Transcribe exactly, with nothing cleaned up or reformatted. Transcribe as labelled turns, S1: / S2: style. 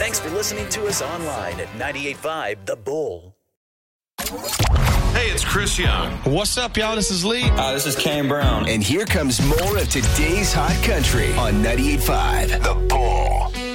S1: Thanks for listening to us online at ninety-eight point five The Bull.
S2: Hey, it's Chris Young.
S3: What's up, y'all? This is Lee.
S4: Hi, this is Kane Brown.
S5: And here comes more of today's hot country on ninety-eight point five The Bull.